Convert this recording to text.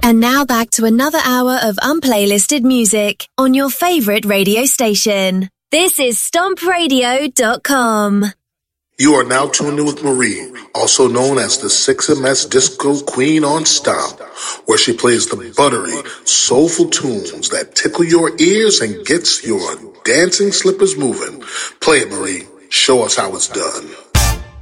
And now back to another hour of unplaylisted music on your favorite radio station. This is StompRadio.com. You are now tuned in with Marie, also known as the 6MS Disco Queen on Stomp, where she plays the buttery, soulful tunes that tickle your ears and gets your dancing slippers moving. Play it, Marie. Show us how it's done.